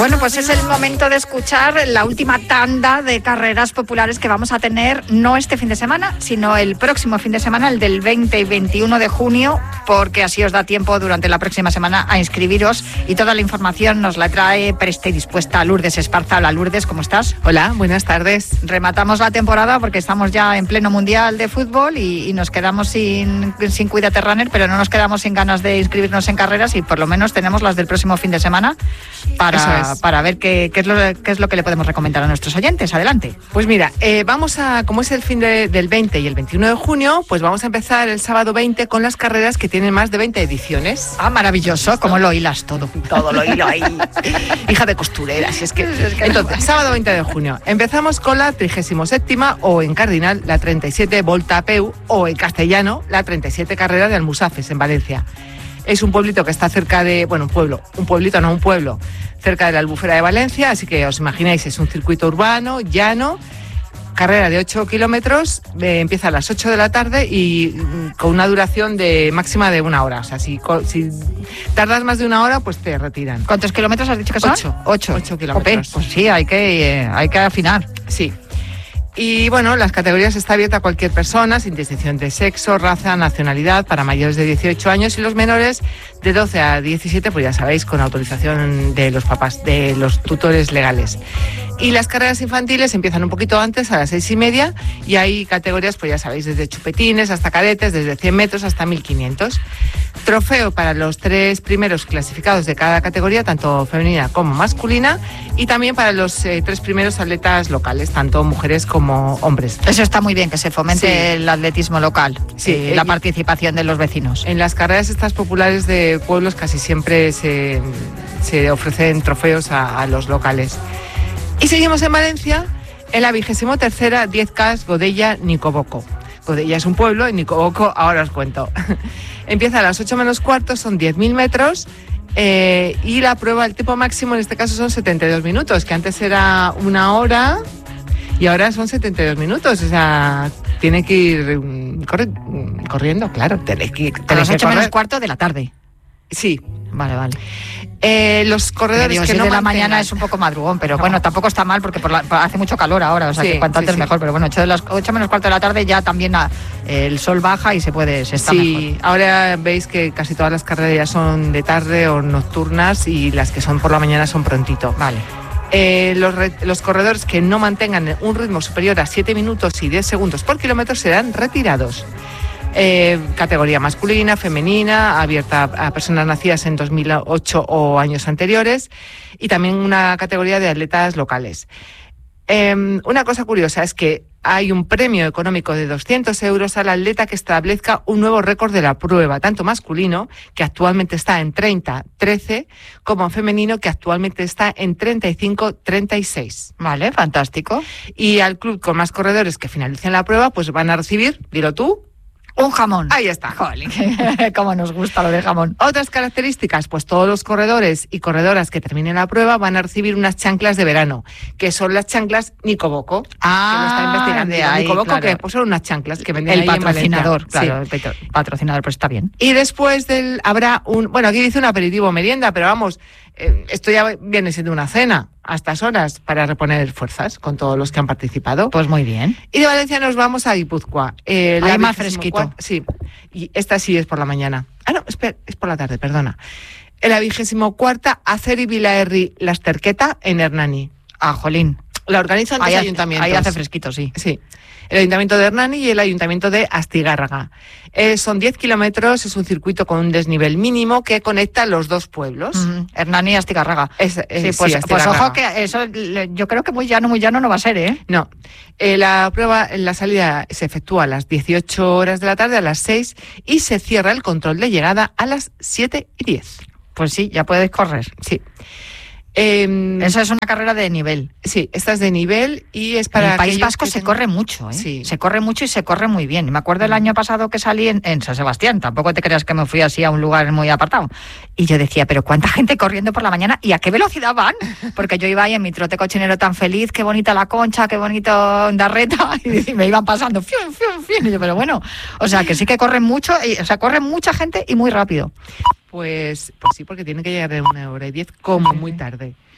Bueno, pues es el momento de escuchar la última tanda de carreras populares que vamos a tener, no este fin de semana, sino el próximo fin de semana, el del 20 y 21 de junio, porque así os da tiempo durante la próxima semana a inscribiros, y toda la información nos la trae presta y dispuesta Lourdes Esparza. Hola, Lourdes, ¿cómo estás? Hola, buenas tardes. Rematamos la temporada porque estamos ya en pleno mundial de fútbol y nos quedamos sin Cuídate Runner, pero no nos quedamos sin ganas de inscribirnos en carreras, y por lo menos tenemos las del próximo fin de semana para ver qué es lo que le podemos recomendar a nuestros oyentes. Adelante. Pues mira, vamos a, como es el fin del 20 y el 21 de junio, pues vamos a empezar el sábado 20 con las carreras que tienen más de 20 ediciones. Ah, maravilloso, cómo lo hilas todo. Todo lo hilo ahí. Hija de costurera, si es que... Entonces, sábado 20 de junio, empezamos con la 37ª, o en cardinal, la 37 Volta a Peu, o en castellano, la 37 carrera de Almusafes, en Valencia. Es un pueblito que está cerca de, bueno, un pueblo, cerca de la Albufera de Valencia, así que os imagináis, es un circuito urbano, llano, carrera de 8 kilómetros, empieza a las 8 de la tarde y con una duración máxima de 1 hora. O sea, si tardas más de 1 hora, pues te retiran. ¿Cuántos kilómetros has dicho que son? 8 kilómetros. Pues sí, hay que afinar. Sí. Y bueno, las categorías está abierta a cualquier persona, sin distinción de sexo, raza, nacionalidad, para mayores de 18 años y los menores de 12 a 17, pues ya sabéis, con autorización de los papás, de los tutores legales. Y las carreras infantiles empiezan un poquito antes, a las 6:30, y hay categorías, pues ya sabéis, desde chupetines hasta cadetes, desde 100 metros hasta 1500. Trofeo para los 3 primeros clasificados de cada categoría, tanto femenina como masculina, y también para los 3 primeros atletas locales, tanto mujeres como hombres. Eso está muy bien, que se fomente el atletismo local, la participación de los vecinos. En las carreras estas populares de pueblos casi siempre se ofrecen trofeos a los locales. Y seguimos en Valencia, en la 23ª 10K Godella Nicoboco. Godella es un pueblo, y Nicoboco ahora os cuento. Empieza a las 8 menos cuarto, son 10.000 metros, y la prueba, el tiempo máximo en este caso son 72 minutos, que antes era 1 hora y ahora son 72 minutos. O sea, tiene que ir corriendo, claro. A las 8 menos cuarto de la tarde. Sí. Vale. Los corredores que no de la mañana es un poco madrugón, pero bueno, tampoco está mal porque hace mucho calor ahora, o sea que cuanto antes mejor, pero bueno, 8 menos cuarto de la tarde ya también el sol baja y se está mejor. Ahora veis que casi todas las carreras ya son de tarde o nocturnas, y las que son por la mañana son prontito. Vale. Los corredores que no mantengan un ritmo superior a 7 minutos y 10 segundos por kilómetro serán retirados. Categoría masculina, femenina, abierta a personas nacidas en 2008 o años anteriores, y también una categoría de atletas locales. Una cosa curiosa es que hay un premio económico de 200 euros al atleta que establezca un nuevo récord de la prueba, tanto masculino, que actualmente está en 30-13, como femenino, que actualmente está en 35-36. Vale, fantástico. Y al club con más corredores que finalicen la prueba, pues van a recibir, dilo tú, un jamón. Ahí está. Jolín, cómo nos gusta lo de jamón. Otras características, pues todos los corredores y corredoras que terminen la prueba van a recibir unas chanclas de verano, que son las chanclas Nicoboco. Ah, que lo está investigando de ahí, Nicoboco, claro. que pues son unas chanclas que venden el ahí patrocinador, en Valencia. Claro, sí. El patrocinador, pues está bien. Y después habrá aquí dice un aperitivo merienda, pero vamos, esto ya viene siendo una cena a estas horas para reponer fuerzas con todos los que han participado. Pues muy bien. Y de Valencia nos vamos a Guipúzcoa. Hay más fresquito. Sí, y esta sí es por la mañana. Ah, no, espera, es por la tarde, perdona. En la 24ª Acer y Vilaherri Lasterqueta en Hernani. Ah, jolín. La organizan dos ayuntamientos. Ahí hace fresquito, sí. Sí. El Ayuntamiento de Hernani y el Ayuntamiento de Astigárraga. Son 10 kilómetros, es un circuito con un desnivel mínimo que conecta los dos pueblos. Hernani y Astigárraga. Pues ojo que eso yo creo que muy llano no va a ser, ¿eh? No. La salida se efectúa a las 18 horas de la tarde, a las 6, y se cierra el control de llegada a las 7:10. Pues sí, ya puedes correr. Sí. Esa es una carrera de nivel. Sí, esta es de nivel y es para... En el País Vasco se corre mucho, ¿eh? Sí. Se corre mucho y se corre muy bien. Me acuerdo el año pasado que salí en San Sebastián, tampoco te creas que me fui así a un lugar muy apartado. Y yo decía, pero ¿cuánta gente corriendo por la mañana? ¿Y a qué velocidad van? Porque yo iba ahí en mi trote cochinero tan feliz, qué bonita la Concha, qué bonito Darreta, y me iban pasando, fium, fium, fium. Y yo, pero bueno, o sea, que sí que corren mucho, corre mucha gente y muy rápido. Pues sí, porque tiene que llegar de 1:10 como muy tarde.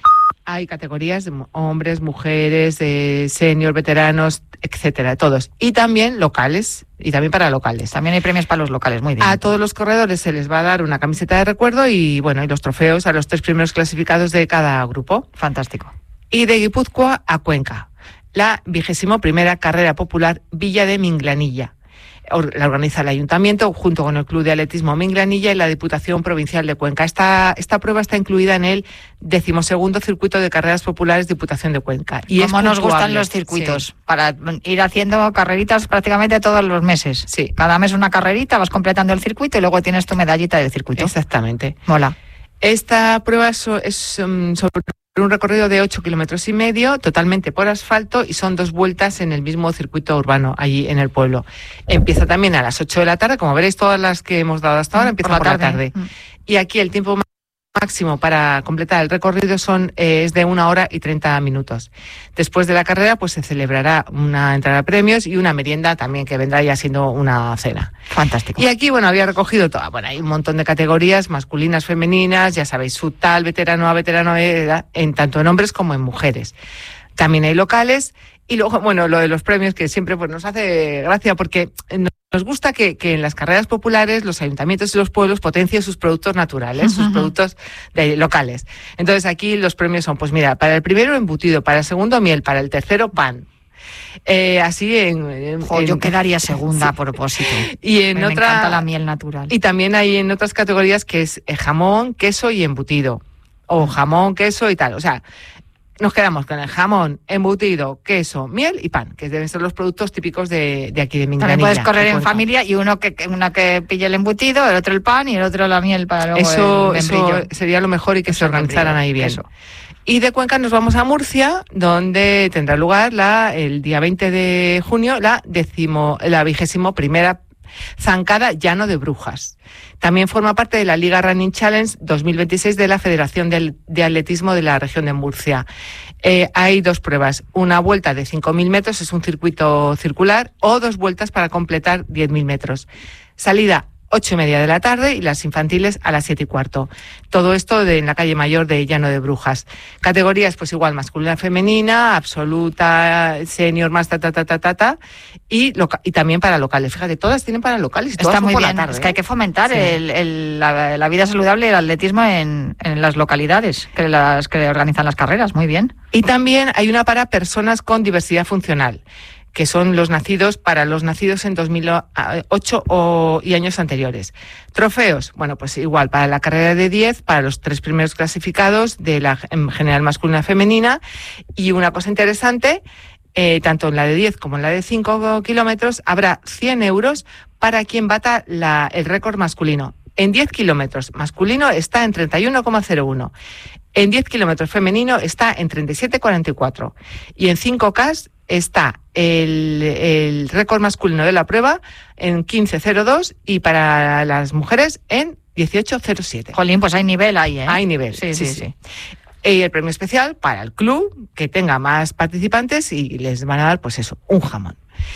Hay categorías de hombres, mujeres, senior, veteranos, etcétera, todos. Y también locales, y también para locales. También hay premios para los locales, muy bien. A todos los corredores se les va a dar una camiseta de recuerdo y, bueno, y los trofeos a los 3 primeros clasificados de cada grupo. Fantástico. Y de Guipúzcoa a Cuenca, la 21ª carrera popular Villa de Minglanilla. La organiza el Ayuntamiento junto con el Club de Atletismo Minglanilla y la Diputación Provincial de Cuenca. Esta prueba está incluida en el 12º Circuito de Carreras Populares Diputación de Cuenca. Y como nos gustan los circuitos, sí, para ir haciendo carreritas prácticamente todos los meses. Sí. Cada mes una carrerita, vas completando el circuito y luego tienes tu medallita del circuito. Exactamente. Mola. Esta prueba es sobre un recorrido de 8,5 kilómetros, totalmente por asfalto, y son 2 vueltas en el mismo circuito urbano, allí en el pueblo. Empieza también a las 8 de la tarde, como veréis, todas las que hemos dado hasta ahora empiezan por la tarde. Y aquí el tiempo máximo para completar el recorrido es de 1 hora y 30 minutos. Después de la carrera, pues se celebrará una entrada a premios y una merienda también, que vendrá ya siendo una cena. Fantástico. Y aquí, bueno, había recogido toda, bueno, hay un montón de categorías masculinas, femeninas, ya sabéis, subtal, veterano a veterano, en tanto en hombres como en mujeres. También hay locales. Y luego, bueno, lo de los premios, que siempre pues nos hace gracia, porque nos gusta que en las carreras populares los ayuntamientos y los pueblos potencien sus productos naturales, sus productos locales. Entonces aquí los premios son, pues mira, para el primero embutido, para el segundo miel, para el tercero pan. Así yo quedaría segunda, sí, a propósito. Y me encanta la miel natural. Y también hay en otras categorías que es jamón, queso y embutido. O jamón, queso y tal. O sea, nos quedamos con el jamón, embutido, queso, miel y pan, que deben ser los productos típicos de aquí de Minglanilla. También puedes correr en familia y una que pille el embutido, el otro el pan y el otro la miel para luego eso sería lo mejor, y que se organizaran ahí bien. Eso. Y de Cuenca nos vamos a Murcia, donde tendrá lugar el día 20 de junio la 21ª zancada Llano de Brujas. También forma parte de la Liga Running Challenge 2026 de la Federación de Atletismo de la región de Murcia. Hay 2 pruebas, una vuelta de 5.000 metros, es un circuito circular, o 2 vueltas para completar 10.000 metros. Salida 8:30 de la tarde y las infantiles a las 7:15. Todo esto en la calle Mayor de Llano de Brujas. Categorías, pues igual, masculina, femenina, absoluta, senior, más y también para locales. Fíjate, todas tienen para locales y todas está muy por bien. la tarde. Es que hay que fomentar sí, la vida saludable y el atletismo en las localidades que organizan las carreras. Muy bien. Y también hay una para personas con diversidad funcional, que son los nacidos en 2008 y años anteriores. Trofeos, bueno, pues igual, para la carrera de 10, para los 3 primeros clasificados de la general masculina y femenina. Y una cosa interesante, tanto en la de 10 como en la de 5 kilómetros, habrá 100 euros para quien bata el récord masculino. En 10 kilómetros masculino está en 31,01. En 10 kilómetros femenino está en 37,44. Y en 5K está el récord masculino de la prueba en 15,02 y para las mujeres en 18,07. Jolín, pues hay nivel ahí, ¿eh? Hay nivel, sí. Y el premio especial para el club que tenga más participantes, y les van a dar, pues eso, un jamón.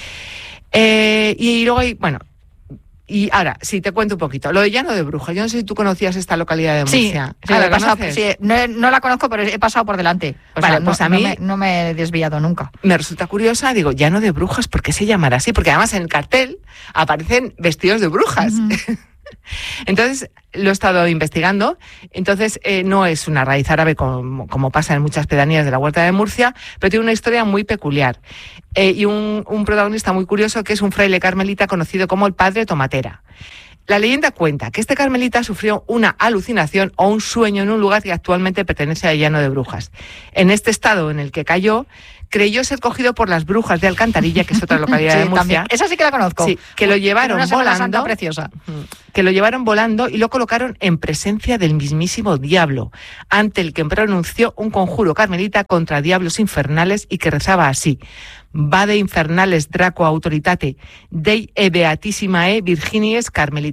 Y luego hay, bueno... Y ahora, sí, te cuento un poquito. Lo de Llano de Brujas, yo no sé si tú conocías esta localidad de Murcia. Sí, no la conozco, pero he pasado por delante. Vale, pues a mí no me he desviado nunca. Me resulta curiosa, digo, Llano de Brujas, ¿por qué se llamará así? Porque además en el cartel aparecen vestidos de brujas. Uh-huh. Entonces, lo he estado investigando. Entonces, no es una raíz árabe como pasa en muchas pedanías de la Huerta de Murcia, pero tiene una historia muy peculiar. Y un protagonista muy curioso, que es un fraile carmelita conocido como el Padre Tomatera. La leyenda cuenta que este carmelita sufrió una alucinación o un sueño en un lugar que actualmente pertenece a Llano de Brujas. En este estado en el que cayó, creyó ser cogido por las brujas de Alcantarilla, que es otra localidad de Murcia. También. Esa sí que la conozco. Sí, que lo llevaron volando. Preciosa. Que lo llevaron volando y lo colocaron en presencia del mismísimo diablo, ante el que pronunció un conjuro carmelita contra diablos infernales y que rezaba así: Vade infernales Draco autoritate, Dei e beatissimae Virginies Carmelitana.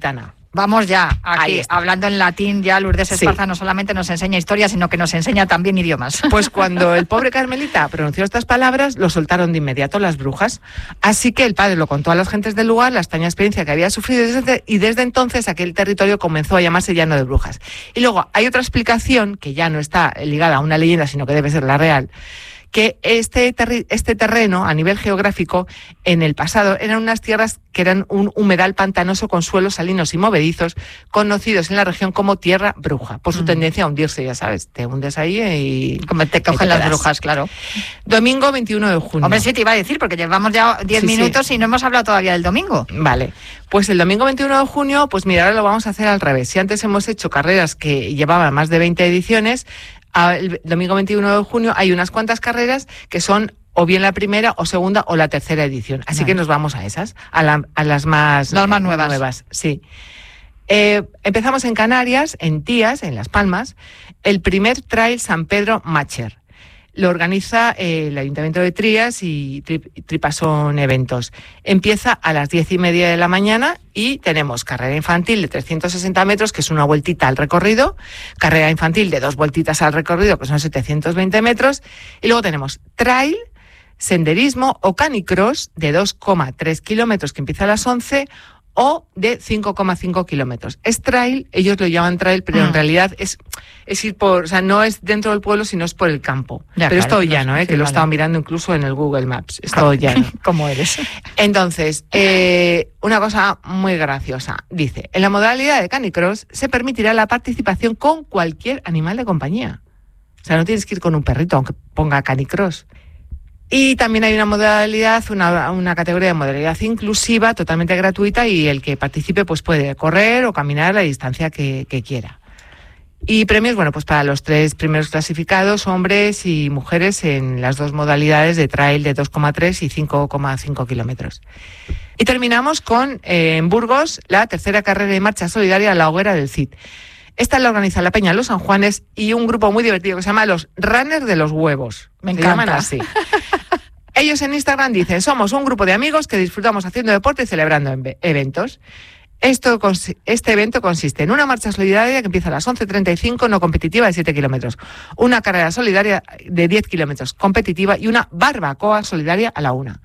Vamos ya, aquí, hablando en latín, ya Lourdes Esparza no solamente nos enseña historia, sino que nos enseña también idiomas. Pues cuando el pobre Carmelita pronunció estas palabras, lo soltaron de inmediato las brujas. Así que el padre lo contó a las gentes del lugar, la extraña experiencia que había sufrido, y desde entonces aquel territorio comenzó a llamarse Llano de Brujas. Y luego hay otra explicación, que ya no está ligada a una leyenda, sino que debe ser la real, que este terreno, a nivel geográfico, en el pasado eran unas tierras que eran un humedal pantanoso con suelos salinos y movedizos, conocidos en la región como tierra bruja, por su tendencia a hundirse, ya sabes, te hundes ahí y... Como te cogen las brujas, claro. Domingo 21 de junio. Hombre, sí te iba a decir, porque llevamos ya 10 minutos y no hemos hablado todavía del domingo. Vale, pues el domingo 21 de junio, pues mira, ahora lo vamos a hacer al revés. Si antes hemos hecho carreras que llevaban más de 20 ediciones, el domingo 21 de junio hay unas cuantas carreras que son o bien la primera o segunda o la tercera edición. Así que nos vamos a esas, a las más nuevas. Sí. Empezamos en Canarias, en Tías, en Las Palmas, el primer Trail San Pedro Matcher. Lo organiza el Ayuntamiento de Trías y Tripasón Eventos. Empieza a las 10:30 de la mañana y tenemos carrera infantil de 360 metros, que es una vueltita al recorrido, carrera infantil de 2 vueltitas al recorrido, que son 720 metros, y luego tenemos trail, senderismo o canicross de 2,3 kilómetros, que empieza a las 11, o de 5,5 kilómetros. Es trail, ellos lo llaman trail, pero en realidad es ir por, o sea, no es dentro del pueblo, sino es por el campo. Ya, pero claro, es todo llano, que lo he estado mirando incluso en el Google Maps. Es todo llano. ¿Cómo eres? Entonces, una cosa muy graciosa. Dice, en la modalidad de canicross se permitirá la participación con cualquier animal de compañía. O sea, no tienes que ir con un perrito, aunque ponga canicross. Y también hay una modalidad, una categoría de modalidad inclusiva, totalmente gratuita, y el que participe pues puede correr o caminar a la distancia que quiera. Y premios, bueno, pues para los 3 primeros clasificados, hombres y mujeres, en las 2 modalidades de trail de 2,3 y 5,5 kilómetros. Y terminamos con, en Burgos, la tercera carrera de marcha solidaria, la Hoguera del Cid. Esta la organiza la Peña Los San Juanes y un grupo muy divertido que se llama los Runners de los Huevos. Me encanta. Se llaman así. Ellos en Instagram dicen, somos un grupo de amigos que disfrutamos haciendo deporte y celebrando eventos. Este evento consiste en una marcha solidaria que empieza a las 11:35, no competitiva, de 7 kilómetros, una carrera solidaria de 10 kilómetros, competitiva, y una barbacoa solidaria a la 1.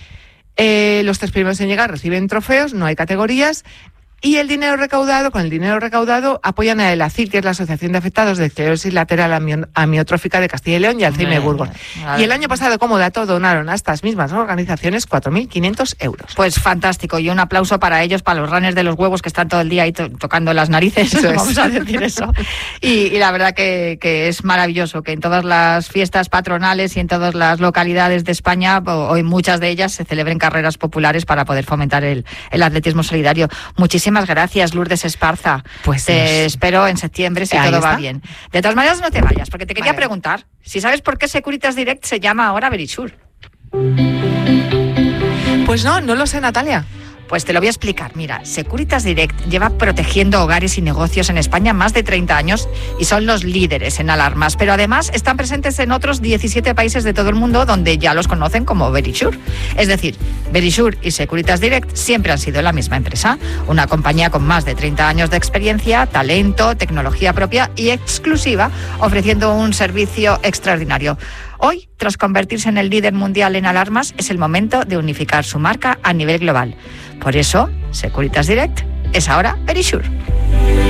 Los 3 primeros en llegar reciben trofeos, no hay categorías. Y con el dinero recaudado apoyan a la ACIL, que es la Asociación de Afectados de Esclerosis Lateral Amiotrófica de Castilla y León, y Alzheimer Burgos. Y el año pasado, como dato, donaron a estas mismas organizaciones 4.500 euros. Pues fantástico, y un aplauso para ellos, para los runners de los huevos que están todo el día ahí tocando las narices, vamos a decir eso. Y la verdad que es maravilloso que en todas las fiestas patronales y en todas las localidades de España, o en muchas de ellas, se celebren carreras populares para poder fomentar el atletismo solidario. Muchísimas gracias, Lourdes Esparza. Pues te espero en septiembre si todo va bien. De todas maneras, no te vayas, porque te quería preguntar si sabes por qué Securitas Direct se llama ahora Verisure. Pues no lo sé, Natalia. Pues te lo voy a explicar. Mira, Securitas Direct lleva protegiendo hogares y negocios en España más de 30 años y son los líderes en alarmas, pero además están presentes en otros 17 países de todo el mundo donde ya los conocen como Verisure. Es decir, Verisure y Securitas Direct siempre han sido la misma empresa, una compañía con más de 30 años de experiencia, talento, tecnología propia y exclusiva, ofreciendo un servicio extraordinario. Hoy, tras convertirse en el líder mundial en alarmas, es el momento de unificar su marca a nivel global. Por eso, Securitas Direct es ahora Verisure.